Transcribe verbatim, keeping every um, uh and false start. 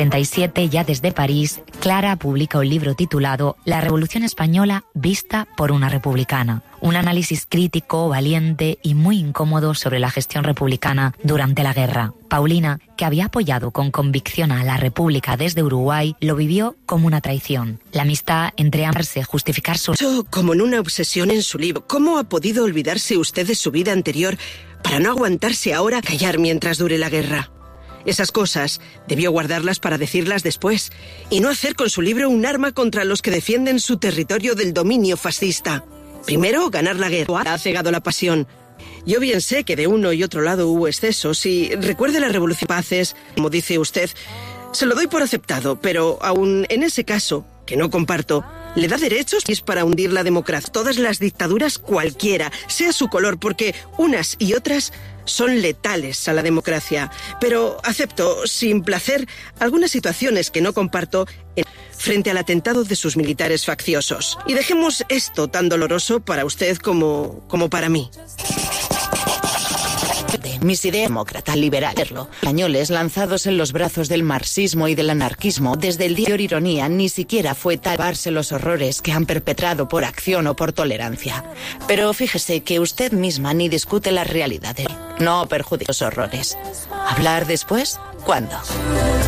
treinta y siete, ya desde París, Clara publica un libro titulado La Revolución Española vista por una republicana. Un análisis crítico, valiente y muy incómodo sobre la gestión republicana durante la guerra. Paulina, que había apoyado con convicción a la República desde Uruguay, lo vivió como una traición. La amistad entre ambos se justificar su... Como en una obsesión en su libro. ¿Cómo ha podido olvidarse usted de su vida anterior para no aguantarse ahora a callar mientras dure la guerra? Esas cosas debió guardarlas para decirlas después y no hacer con su libro un arma contra los que defienden su territorio del dominio fascista. Primero, ganar la guerra ha cegado la pasión. Yo bien sé que de uno y otro lado hubo excesos y recuerde la revolución paces, como dice usted, se lo doy por aceptado, pero aún en ese caso, que no comparto, le da derechos para hundir la democracia. Todas las dictaduras, cualquiera, sea su color, porque unas y otras son letales a la democracia. Pero acepto, sin placer, algunas situaciones que no comparto en... frente al atentado de sus militares facciosos. Y dejemos esto tan doloroso para usted como, como para mí. Mis ideas demócrata liberal, españoles lanzados en los brazos del marxismo y del anarquismo desde el día de ironía ni siquiera fue taparse los horrores que han perpetrado por acción o por tolerancia. Pero fíjese que usted misma ni discute las realidades, no perjudica los horrores. ¿Hablar después? ¿Cuándo?